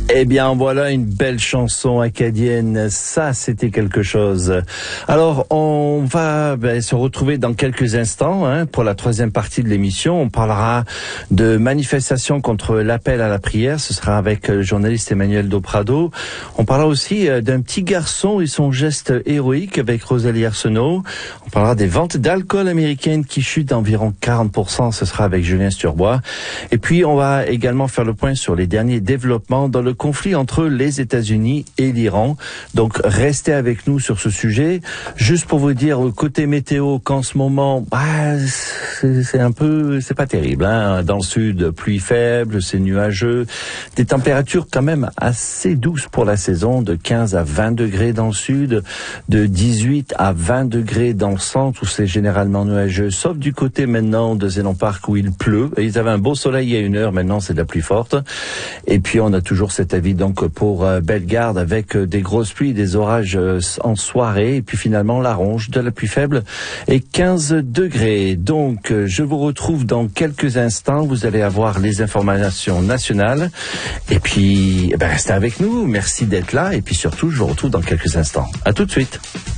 Eh bien, voilà une belle chanson acadienne. Ça, c'était quelque chose. Alors, on va se retrouver dans quelques instants pour la troisième partie de l'émission. On parlera de manifestations contre l'appel à la prière. Ce sera avec le journaliste Emmanuel Doprado. On parlera aussi d'un petit garçon et son geste héroïque avec Rosalie Arsenault. On parlera des ventes d'alcool américaines qui chutent d'environ 40%. Ce sera avec Julien Sturbois. Et puis, on va également faire le point sur les derniers développements dans le conflit entre les États-Unis et l'Iran. Donc, restez avec nous sur ce sujet. Juste pour vous dire, côté météo, qu'en ce moment, c'est pas terrible, Dans le sud, pluie faible, c'est nuageux. Des températures quand même assez douces pour la saison, de 15 à 20 degrés dans le sud, de 18 à 20 degrés dans le centre où c'est généralement nuageux, sauf du côté maintenant de Zénon Park où il pleut. Et ils avaient un beau soleil il y a 1 heure, maintenant c'est de la pluie forte. Et puis on a toujours cet avis donc pour Bellegarde avec des grosses pluies, des orages en soirée et puis finalement la ronge, de la pluie faible et 15 degrés. Donc je vous retrouve dans quelques instants, vous allez avoir les informations nationales et puis restez avec nous, merci d'être là et puis surtout je vous retrouve dans quelques instants. À tout de suite.